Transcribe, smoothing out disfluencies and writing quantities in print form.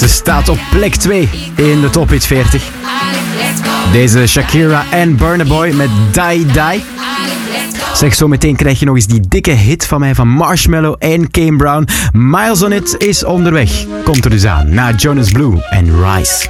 Ze staat op plek 2 in de Top Hit 40. Deze Shakira en Burna Boy met Die Die. Zeg, zo meteen krijg je nog eens die dikke hit van mij van Marshmello en Kane Brown. Miles on It is onderweg. Komt er dus aan na Jonas Blue en Rise.